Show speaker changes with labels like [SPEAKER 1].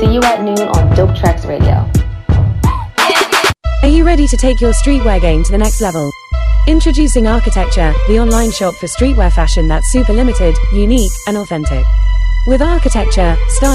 [SPEAKER 1] See you at noon on Dope Tracks Radio.
[SPEAKER 2] Are you ready to take your streetwear game to the next level? Introducing Architecture, the online shop for streetwear fashion that's super limited, unique, and authentic. With Architecture, style